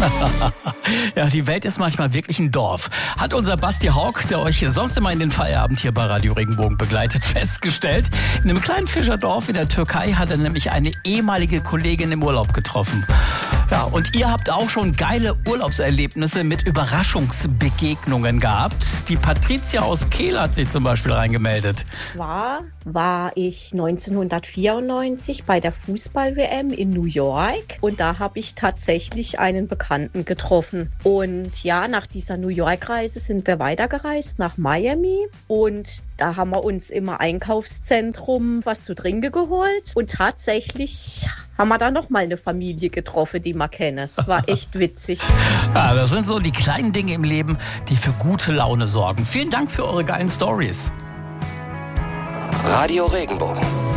Ja, die Welt ist manchmal wirklich ein Dorf. Hat unser Basti Hawk, der euch sonst immer in den Feierabend hier bei Radio Regenbogen begleitet, festgestellt. In einem kleinen Fischerdorf in der Türkei hat er nämlich eine ehemalige Kollegin im Urlaub getroffen. Ja, und ihr habt auch schon geile Urlaubserlebnisse mit Überraschungsbegegnungen gehabt. Die Patricia aus Kehl hat sich zum Beispiel reingemeldet. War ich 1994 bei der Fußball-WM in New York und da habe ich tatsächlich einen Bekannten getroffen. Und ja, nach dieser New York-Reise sind wir weitergereist nach Miami und da haben wir uns im Einkaufszentrum was zu trinken geholt und tatsächlich haben wir da nochmal eine Familie getroffen, die man kennt. Es war echt witzig. Ja, das sind so die kleinen Dinge im Leben, die für gute Laune sorgen. Vielen Dank für eure geilen Stories. Radio Regenbogen.